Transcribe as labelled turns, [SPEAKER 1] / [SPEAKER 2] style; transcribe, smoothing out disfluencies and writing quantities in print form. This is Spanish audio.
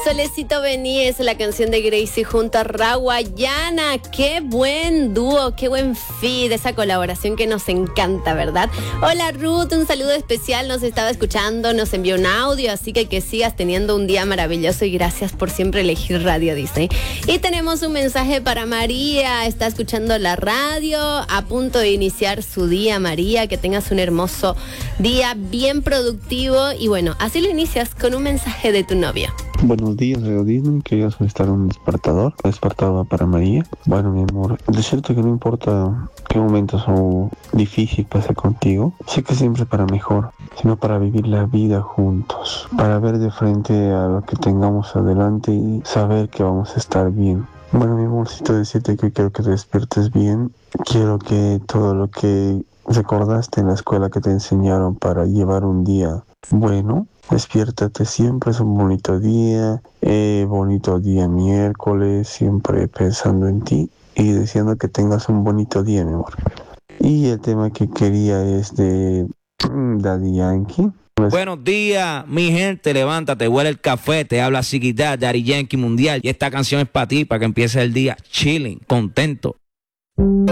[SPEAKER 1] Solecito Vení es la canción de Gracie junto a Rawayana. Qué buen dúo, qué buen feed, esa colaboración que nos encanta, ¿verdad? Hola Ruth, un saludo especial, nos estaba escuchando, nos envió un audio, así que sigas teniendo un día maravilloso y gracias por siempre elegir Radio Disney. Y tenemos un mensaje para María, está escuchando la radio, a punto de iniciar su día. María, que tengas un hermoso día, bien productivo y bueno, así lo inicias con un mensaje de tu novia.
[SPEAKER 2] Buenos días, Radio Disney. Quería solicitar un despertador. El despertador va para María. Bueno, mi amor, es cierto que no importa qué momentos o difícil pase contigo, sé que siempre para mejor, sino para vivir la vida juntos, para ver de frente a lo que tengamos adelante y saber que vamos a estar bien. Bueno, mi amorcito, decirte que quiero que te despiertes bien. Quiero que todo lo que recordaste en la escuela que te enseñaron para llevar un día bueno, despiértate siempre, es un bonito día miércoles, siempre pensando en ti y deseando que tengas un bonito día, mi amor. Y el tema que quería es de Daddy Yankee.
[SPEAKER 3] Buenos días, mi gente, levántate, huele el café, te habla Chiquita, Daddy Yankee Mundial. Y esta canción es para ti, para que empieces el día chilling, contento.